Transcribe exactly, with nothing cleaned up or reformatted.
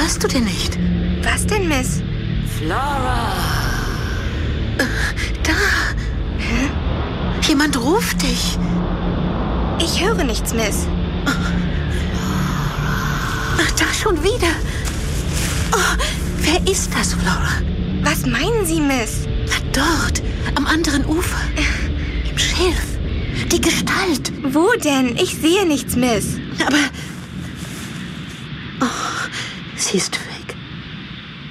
hörst du denn nicht? Was denn, Miss? Flora! Äh, da. Hä? Jemand ruft dich. Ich höre nichts, Miss. Ach, da schon wieder. Oh, wer ist das, Flora? Was meinen Sie, Miss? Na, dort, am anderen Ufer. Im Schilf. Die Gestalt. Wo denn? Ich sehe nichts, Miss. Aber... Oh, sie ist